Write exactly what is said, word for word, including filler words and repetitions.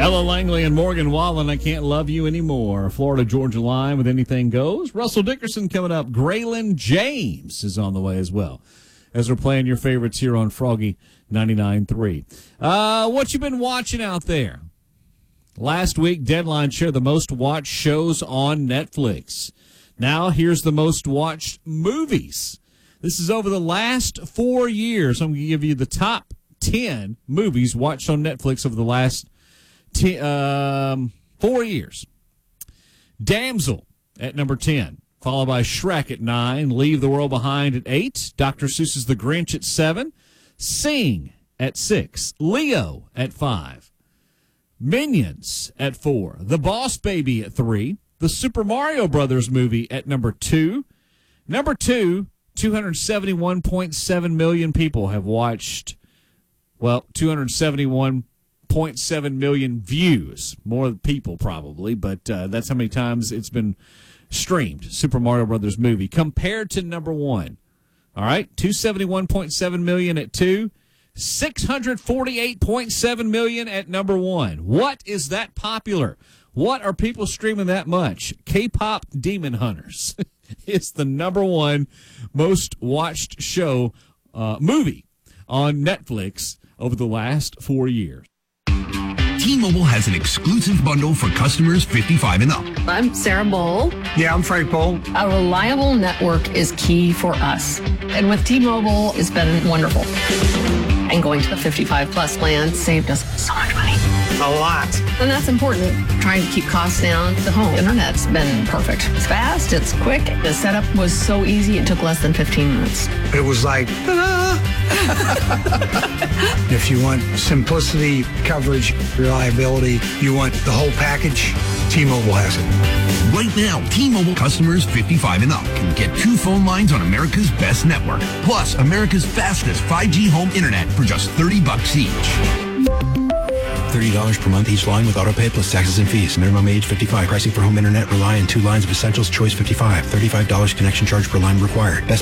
Ella Langley and Morgan Wallen, I Can't Love You Anymore. Florida Georgia Line with Anything Goes. Russell Dickerson coming up. Graylin James is on the way as well, as we're playing your favorites here on Froggy ninety-nine point three. Uh, what you been watching out there? Last week, Deadline shared the most watched shows on Netflix. Now, here's the most watched movies. This is over the last four years. I'm going to give you the top ten movies watched on Netflix over the last ten, um, four years. Damsel at number ten, followed by Shrek at nine, Leave the World Behind at eight, Doctor Seuss's The Grinch at seven, Sing at six, Leo at five, Minions at four, The Boss Baby at three, the Super Mario Brothers movie at number two. Number two, two hundred seventy-one point seven million people have watched, well, two hundred seventy-one point seven million views. More people probably, but uh, that's how many times it's been streamed, Super Mario Brothers movie, compared to number one. All right, two hundred seventy-one point seven million at two, six hundred forty-eight point seven million at number one. What is that popular? What are people streaming that much? K-pop Demon Hunters. It's the number one most watched show, uh, movie on Netflix over the last four years. T-Mobile has an exclusive bundle for customers fifty-five and up. I'm Sarah Bowl. Yeah, I'm Frank Bowl. A reliable network is key for us. And with T-Mobile, it's been wonderful. And going to the fifty-five plus plan saved us so much money. A lot. And that's important. Trying to keep costs down. The home internet's been perfect. It's fast, it's quick. The setup was so easy, it took less than fifteen minutes. It was like, ta-da! If you want simplicity, coverage, reliability, you want the whole package, T-Mobile has it. Right now, T-Mobile customers fifty-five and up can get two phone lines on America's best network, plus America's fastest five G home internet for just thirty bucks each. thirty dollars per month each line with autopay plus taxes and fees. Minimum age fifty-five. Pricing for home internet rely on two lines of essentials. Choice fifty-five. thirty-five dollars connection charge per line required. Best